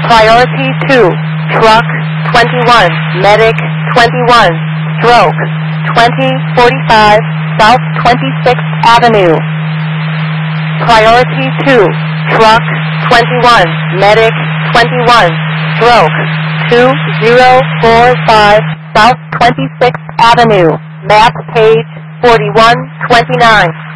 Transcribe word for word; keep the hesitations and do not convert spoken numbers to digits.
Priority two, truck twenty-one, medic twenty-one, stroke twenty forty-five South twenty-sixth Avenue. Priority two, truck twenty-one, medic twenty-one, stroke two zero four five South twenty-sixth Avenue. Map page forty-one twenty-nine.